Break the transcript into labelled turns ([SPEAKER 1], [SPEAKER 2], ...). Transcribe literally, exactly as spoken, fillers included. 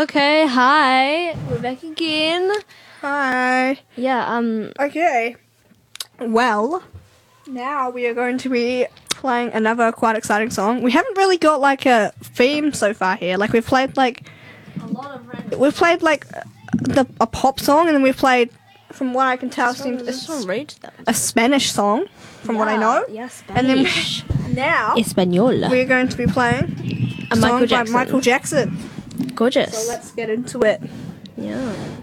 [SPEAKER 1] Okay, hi. We're back again.
[SPEAKER 2] Hi.
[SPEAKER 1] Yeah, um,
[SPEAKER 2] Okay. Well, now we are going to be playing another quite exciting song. We haven't really got like a theme so far here. Like we've played like
[SPEAKER 1] a lot of random.
[SPEAKER 2] we've played like the a pop song, and then we've played, from what I can tell, seems
[SPEAKER 1] This one reads them.
[SPEAKER 2] a Spanish song, from what I know.
[SPEAKER 1] Yeah,
[SPEAKER 2] And then
[SPEAKER 1] Spanish.
[SPEAKER 2] now
[SPEAKER 1] Espanol.
[SPEAKER 2] we're going to be playing
[SPEAKER 1] A
[SPEAKER 2] a
[SPEAKER 1] Michael
[SPEAKER 2] song
[SPEAKER 1] Jackson.
[SPEAKER 2] by Michael Jackson.
[SPEAKER 1] Gorgeous.
[SPEAKER 2] So let's get into it.
[SPEAKER 1] Yeah.